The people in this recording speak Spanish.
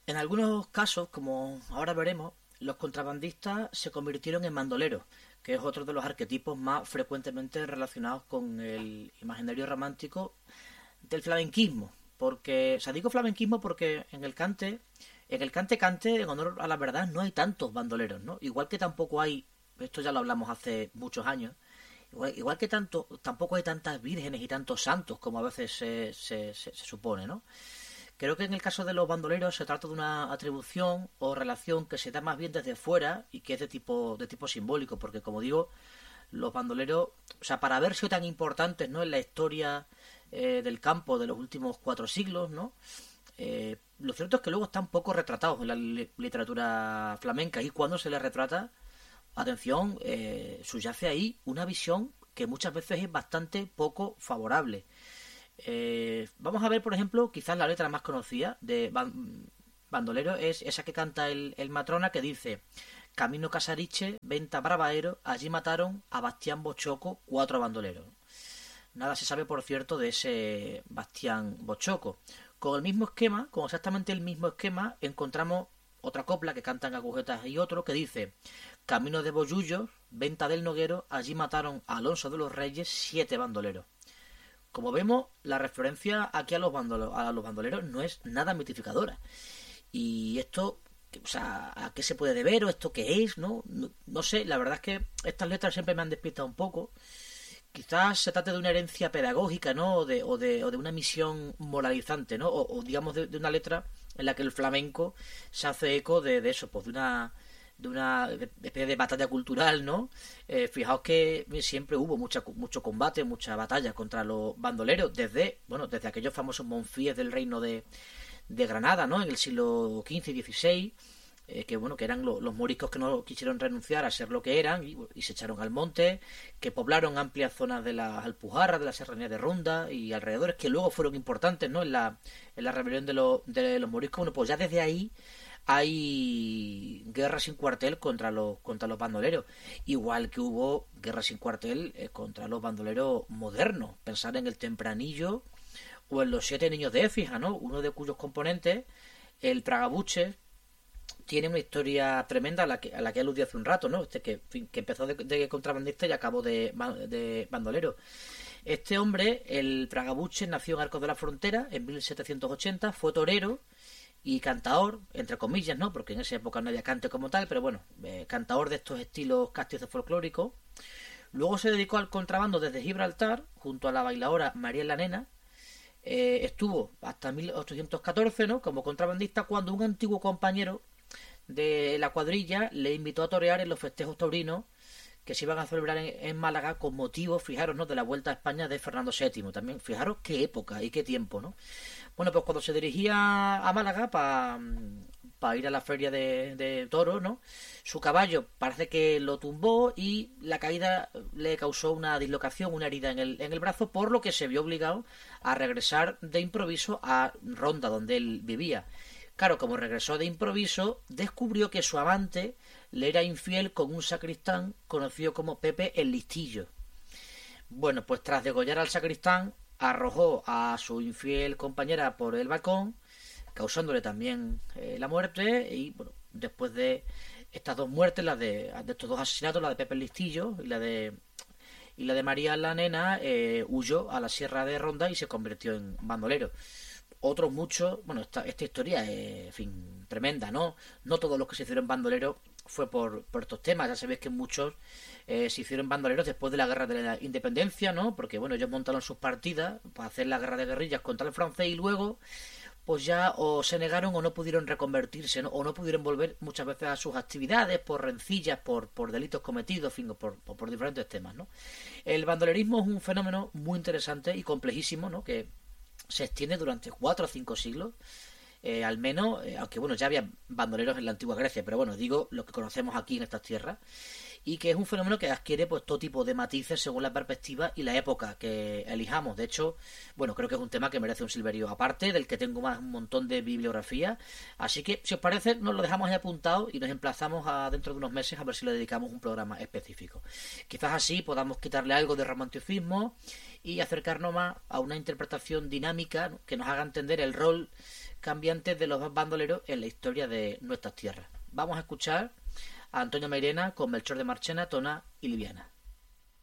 En algunos casos, como ahora veremos, los contrabandistas se convirtieron en bandoleros, que es otro de los arquetipos más frecuentemente relacionados con el imaginario romántico del flamenquismo. Porque, o sea, digo flamenquismo porque en el cante, en honor a la verdad, no hay tantos bandoleros, ¿no? Igual que tampoco hay, esto ya lo hablamos hace muchos años, igual que tampoco hay tantas vírgenes y tantos santos como a veces se supone, ¿no? Creo que en el caso de los bandoleros se trata de una atribución o relación que se da más bien desde fuera y que es de tipo simbólico, porque como digo, los bandoleros, o sea, para haber sido tan importantes, ¿no? En la historia del campo de los últimos 4 siglos, ¿no? Lo cierto es que luego están poco retratados en la literatura flamenca y cuando se les retrata, atención, subyace ahí una visión que muchas veces es bastante poco favorable. Vamos a ver, por ejemplo, quizás la letra más conocida de Bandolero es esa que canta el Matrona que dice: Camino Casariche, venta Bravaero, allí mataron a Bastián Bochoco, 4 bandoleros. Nada se sabe, por cierto, de ese Bastián Bochoco. Con el mismo esquema, con exactamente el mismo esquema, encontramos otra copla que cantan agujetas y otro que dice: Camino de Bollullos, venta del Noguero, allí mataron a Alonso de los Reyes, 7 bandoleros. Como vemos, la referencia aquí a los bandoleros no es nada mitificadora. Y esto, o sea, ¿a qué se puede deber o esto qué es? No sé, la verdad es que estas letras siempre me han despistado un poco. Quizás se trate de una herencia pedagógica, ¿no? O de una misión moralizante, ¿no? O digamos de una letra en la que el flamenco se hace eco de eso, pues de una especie de batalla cultural, ¿no? Fijaos que siempre hubo mucho combate, mucha batalla contra los bandoleros, desde aquellos famosos monfíes del reino de Granada, ¿no? En el siglo XV y XVI, que eran los moriscos que no quisieron renunciar a ser lo que eran y se echaron al monte, que poblaron amplias zonas de las Alpujarras, de la Serranía de Ronda y alrededores, que luego fueron importantes, ¿no? En la rebelión de los moriscos. Bueno, pues ya desde ahí hay guerra sin cuartel contra los bandoleros, igual que hubo guerra sin cuartel contra los bandoleros modernos. Pensar en el Tempranillo o en los 7 niños de Écija, ¿no? Uno de cuyos componentes, el Tragabuche, tiene una historia tremenda a la que aludí hace un rato, ¿no? Que empezó de contrabandista y acabó de bandolero. Este hombre, el Tragabuche, nació en Arcos de la Frontera en 1780, fue torero y cantaor, entre comillas, ¿no? Porque en esa época no había cante como tal, pero bueno, cantaor de estos estilos castizos folclóricos. Luego se dedicó al contrabando desde Gibraltar, junto a la bailaora María la Nena. Estuvo hasta 1814, ¿no? Como contrabandista, cuando un antiguo compañero de la cuadrilla le invitó a torear en los festejos taurinos que se iban a celebrar en Málaga con motivo, fijaros, ¿no? De la Vuelta a España de Fernando VII. También, fijaros qué época y qué tiempo, ¿no? Bueno, pues cuando se dirigía a Málaga para ir a la feria de toros, ¿no? Su caballo parece que lo tumbó y la caída le causó una dislocación, una herida en el brazo, por lo que se vio obligado a regresar de improviso a Ronda, donde él vivía. Claro, como regresó de improviso, descubrió que su amante le era infiel con un sacristán conocido como Pepe el Listillo. Bueno, pues tras degollar al sacristán, arrojó a su infiel compañera por el balcón, causándole también la muerte. Y bueno, después de estas dos muertes, de estos dos asesinatos, la de Pepe el Listillo y la de María la Nena, huyó a la Sierra de Ronda y se convirtió en bandolero. Otros muchos, bueno, esta historia es, en fin, tremenda, ¿no? No todos los que se hicieron bandoleros fue por estos temas. Ya sabéis que muchos se hicieron bandoleros después de la guerra de la independencia, ¿no? Porque, bueno, ellos montaron sus partidas para hacer la guerra de guerrillas contra el francés y luego, pues ya o se negaron o no pudieron reconvertirse, ¿no? O no pudieron volver muchas veces a sus actividades por rencillas, por delitos cometidos, en fin, por diferentes temas, ¿no? El bandolerismo es un fenómeno muy interesante y complejísimo, ¿no? Que se extiende durante 4 o 5 siglos, al menos, aunque bueno, ya había bandoleros en la antigua Grecia, pero bueno, digo lo que conocemos aquí en estas tierras, y que es un fenómeno que adquiere pues todo tipo de matices según la perspectiva y la época que elijamos. De hecho, bueno, creo que es un tema que merece un silverio aparte, del que tengo más un montón de bibliografía, así que si os parece nos lo dejamos ahí apuntado y nos emplazamos a dentro de unos meses a ver si le dedicamos un programa específico. Quizás así podamos quitarle algo de romanticismo y acercarnos más a una interpretación dinámica, ¿no? Que nos haga entender el rol cambiantes de los bandoleros en la historia de nuestras tierras. Vamos a escuchar a Antonio Mairena con Melchor de Marchena, Tona y Liviana.